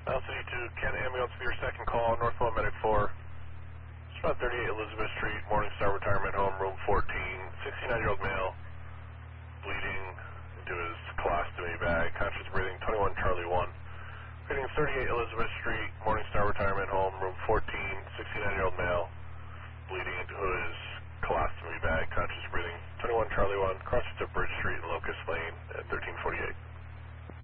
City 2, Ken Ambulance for your second call, Northwell Medic 4. It's about 38 Elizabeth Street, Morningstar Retirement Home, room 14. 69-year-old male, bleeding into his colostomy bag, conscious breathing, 21 Charlie 1. Reading 38 Elizabeth Street, Morningstar Retirement Home, room 14. 69-year-old male, bleeding into his colostomy bag, conscious breathing, 21 Charlie 1. Crossing to Bridge Street and Locust Lane at 1348.